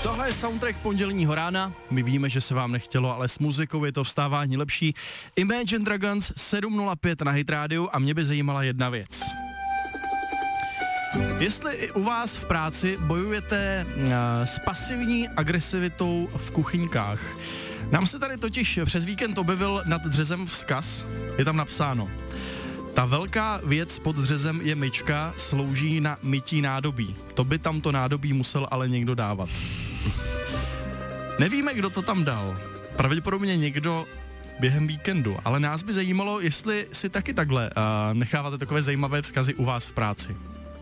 Tohle je soundtrack pondělního rána. My víme, že se vám nechtělo, ale s muzikou je to vstávání lepší. Imagine Dragons 7:05 na Hit Radio a mě by zajímala jedna věc. Jestli i u vás v práci bojujete s pasivní agresivitou v kuchyňkách. Nám se tady totiž přes víkend objevil nad dřezem vzkaz. Je tam napsáno: ta velká věc pod dřezem je myčka, slouží na mytí nádobí. To by tam to nádobí musel ale někdo dávat. Nevíme, kdo to tam dal. Pravděpodobně někdo během víkendu, ale nás by zajímalo, jestli si taky takhle necháváte takové zajímavé vzkazy u vás v práci.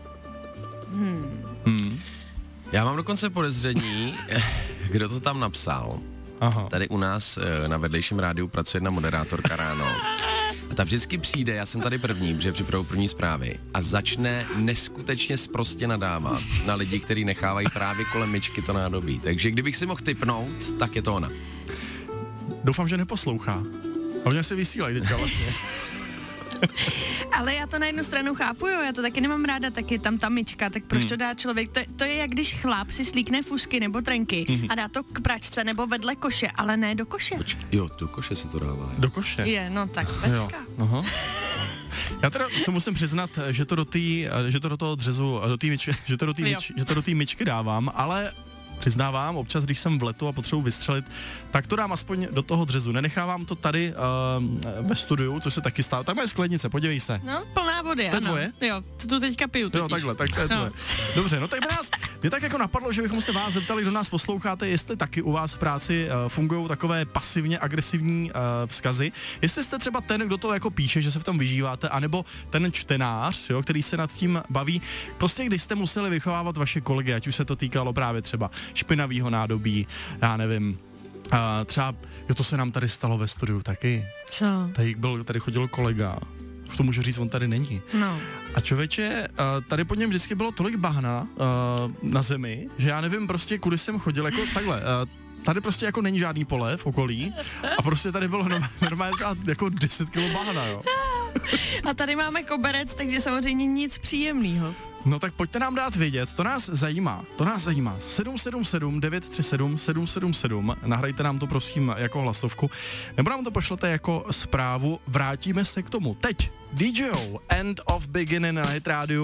Já mám dokonce podezření, kdo to tam napsal. Aha. Tady u nás na vedlejším rádiu pracuje jedna moderátorka ráno. A ta vždycky přijde, já jsem tady první, protože připravuji první zprávy, a začne neskutečně sprostě nadávat na lidi, kteří nechávají právě kolem myčky to nádobí. Takže kdybych si mohl tipnout, tak je to ona. Doufám, že neposlouchá. A oni se vysílají teďka vlastně. Ale já to na jednu stranu chápu, jo, já to taky nemám ráda, taky tam ta myčka, tak proč to dá člověk? To je jak když chlap si slíkne fusky nebo trenky a dá to k pračce nebo vedle koše, ale ne do koše. Jo, do koše se to dává. Jo. Do koše? Je, no tak pecka. Aha. Já teda se musím přiznat, že to do toho dřezu, že to do té myčky dávám, ale přiznávám, občas, když jsem v letu a potřebuji vystřelit, tak to dám aspoň do toho dřezu. Nenechávám to tady ve studiu, což se taky stalo. Tam je sklenice, podívej se. No, plná vody, to ano. Tvoje? Jo, to teďka piju totiž. Jo, takhle, tak to je tvoje. Dobře, no tak mě tak jako napadlo, že bychom se vás zeptali, kdo nás posloucháte, jestli taky u vás v práci fungují takové pasivně agresivní vzkazy. Jestli jste třeba ten, kdo to jako píše, že se v tom vyžíváte, anebo ten čtenář, jo, který se nad tím baví. Prostě když jste museli vychovávat vaše kolegy, ať už se to týkalo právě třeba špinavýho nádobí, já nevím, třeba, jo, to se nám tady stalo ve studiu taky. Co? Tady chodil kolega, už to můžu říct, on tady není. No. A člověče, tady pod něm vždycky bylo tolik bahna na zemi, že já nevím prostě, kudy jsem chodil, jako takhle. Tady prostě jako není žádný pole v okolí a prostě tady bylo normálně třeba jako 10 kg bahna, jo. A tady máme koberec, takže samozřejmě nic příjemného. No tak pojďte nám dát vědět, to nás zajímá. 777 937 777, nahrajte nám to prosím jako hlasovku, nebo nám to pošlete jako zprávu, vrátíme se k tomu. Teď DJO, End of Beginning na Hit Radio.